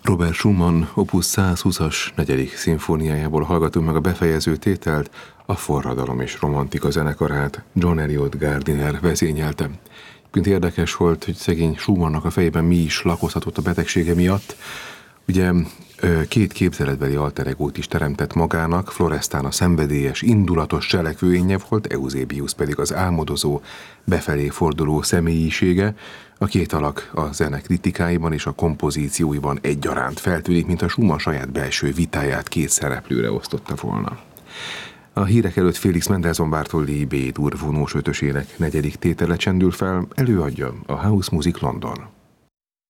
Robert Schumann opus 120-as 4. szimfóniájából hallgatunk meg a befejező tételt, a Forradalom és Romantika zenekarát John Eliot Gardiner vezényelte. Érdekes volt, hogy szegény Schumannnak a fejében mi is lakozhatott a betegsége miatt. Ugye 2 képzeletbeli alter egót is teremtett magának, Florestan a szenvedélyes, indulatos cselekvőénye volt, Eusebius pedig az álmodozó, befelé forduló személyisége. A 2 alak a zene kritikáiban és a kompozícióiban egyaránt feltűnik, mint a Schumann saját belső vitáját 2 szereplőre osztotta volna. A hírek előtt Félix Mendelssohn Bartholdy B-dur vonós ötösének 4. tétele csendül fel, előadja a House Music London.